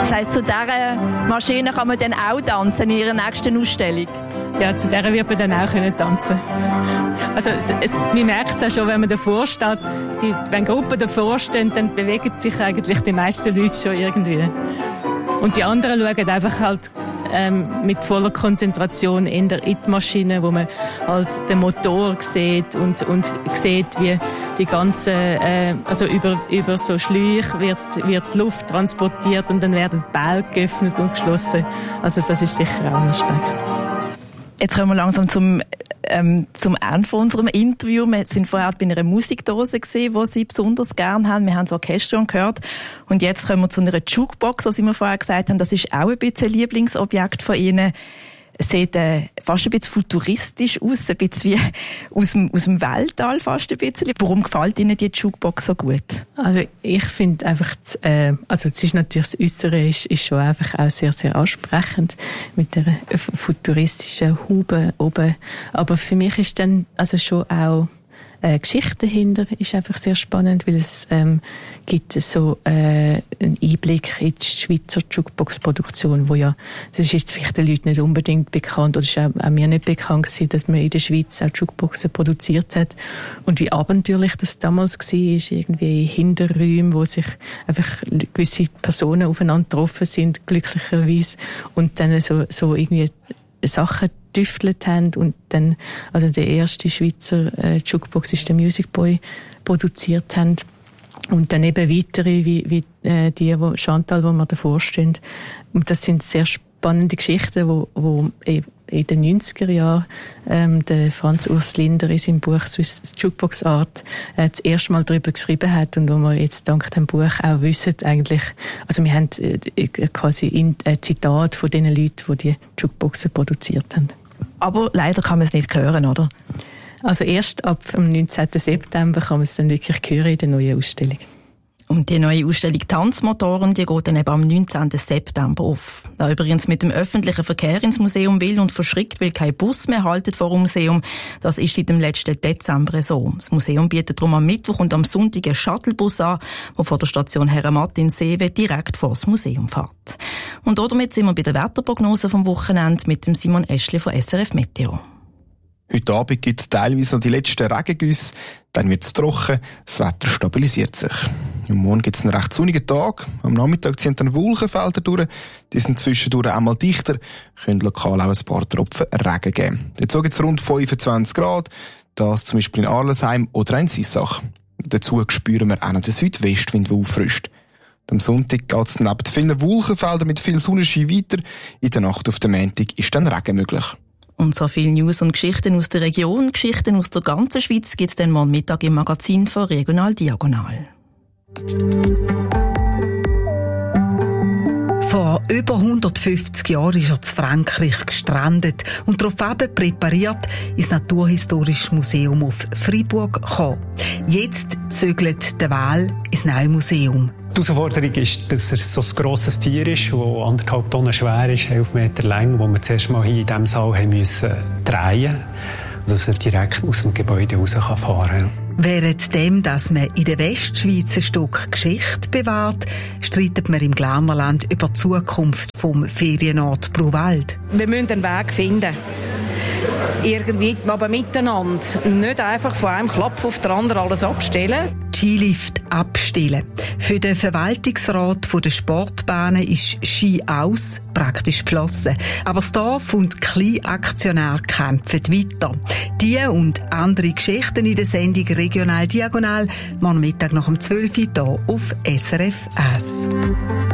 Das heisst, zu dieser Maschine kann man dann auch tanzen in Ihrer nächsten Ausstellung? Ja, zu der wird man dann auch tanzen können. Also man merkt es auch schon, wenn man davor steht. Wenn Gruppen davor stehen, dann bewegen sich eigentlich die meisten Leute schon irgendwie. Und die anderen schauen einfach halt mit voller Konzentration in die Maschine, wo man halt den Motor sieht und sieht, wie die ganze, also über so Schläuche wird Luft transportiert und dann werden die Bälge geöffnet und geschlossen. Also das ist sicher auch ein Aspekt. Jetzt kommen wir langsam zum Ende von unserem Interview. Wir sind vorher bei einer Musikdose gesehen, die Sie besonders gerne haben. Wir haben das Orchester gehört. Und jetzt kommen wir zu einer Jukebox, die Sie mir vorher gesagt haben. Das ist auch ein bisschen ein Lieblingsobjekt von Ihnen. Es sieht fast ein bisschen futuristisch aus, ein bisschen wie aus dem Weltall fast ein bisschen. Warum gefällt Ihnen die Jukebox so gut? Also ich finde einfach, also es ist natürlich, das Äußere ist schon einfach auch sehr, sehr ansprechend mit der futuristischen Haube oben. Aber für mich ist dann also schon auch Geschichte dahinter ist einfach sehr spannend, weil es gibt so einen Einblick in die Schweizer Jukebox-Produktion, wo ja, das ist jetzt vielleicht den Leuten nicht unbedingt bekannt, oder es ist auch mir nicht bekannt gewesen, dass man in der Schweiz auch Jukeboxen produziert hat. Und wie abenteuerlich das damals war, ist irgendwie Hinterräume, wo sich einfach gewisse Personen aufeinander getroffen sind, glücklicherweise, und dann so irgendwie Sachen getüftelt haben und dann, also der erste Schweizer Jukebox ist der Music Boy produziert haben und dann eben weitere wie die, wo Chantal, wo wir davor stehen. Und das sind sehr spannende Geschichten, wo in den 90er Jahren der Franz Urs Linder in seinem Buch Swiss Jukebox Art das erste Mal darüber geschrieben hat und wo wir jetzt dank dem Buch auch wissen eigentlich, also wir haben quasi ein Zitat von den Leuten, die Jukeboxen produziert haben. Aber leider kann man es nicht hören, oder? Also erst ab dem 19. September kann man es dann wirklich hören in der neuen Ausstellung. Und die neue Ausstellung Tanzmotoren, die geht dann eben am 19. September auf. Wer übrigens mit dem öffentlichen Verkehr ins Museum will und verschrickt, weil kein Bus mehr haltet vor dem Museum, das ist seit dem letzten Dezember so. Das Museum bietet darum am Mittwoch und am Sonntag einen Shuttlebus an, der von der Station Herrenmatt in Seewe direkt vor das Museum fährt. Und damit sind wir bei der Wetterprognose vom Wochenende mit dem Simon Eschli von SRF Meteo. Heute Abend gibt es teilweise noch die letzten Regengüsse, dann wird es trocken, das Wetter stabilisiert sich. Am Morgen gibt es einen recht sonnigen Tag, am Nachmittag ziehen dann Wolkenfelder durch, die sind zwischendurch einmal dichter, können lokal auch ein paar Tropfen Regen geben. Dazu gibt es rund 25 Grad, das zum Beispiel in Arlesheim oder in Sissach. Dazu spüren wir auch noch den Südwestwind, der auffrischt. Am Sonntag geht es neben vielen Wolkenfeldern mit viel Sonnenschein weiter, in der Nacht auf den Montag ist dann Regen möglich. Und so viele News und Geschichten aus der Region, Geschichten aus der ganzen Schweiz gibt es dann morgen Mittag im Magazin von Regional Diagonal. Vor über 150 Jahren ist er zu Frankreich gestrandet und daraufhin präpariert ins Naturhistorische Museum auf Freiburg gekommen. Jetzt zögert der Wal ins neue Museum. Die Herausforderung ist, dass er so ein grosses Tier ist, das 1,5 Tonnen schwer ist, 11 Meter lang, wo wir zuerst mal hier in diesem Saal haben müssen drehen, dass er direkt aus dem Gebäude raus fahren kann. Währenddem, dass man in der Westschweiz ein Stück Geschichte bewahrt, streitet man im Glarnerland über die Zukunft vom Ferienort Bruwald. Wir müssen einen Weg finden. Irgendwie, aber miteinander. Nicht einfach von einem Klopf auf den anderen alles abstellen. Skilift abstellen. Für den Verwaltungsrat der Sportbahnen ist Ski aus, praktisch geflossen. Aber das Dorf und Kleinaktionäre kämpfen weiter. Die und andere Geschichten in der Sendung Regional Diagonal morgen Mittag nach dem 12 Uhr hier auf SRF 1.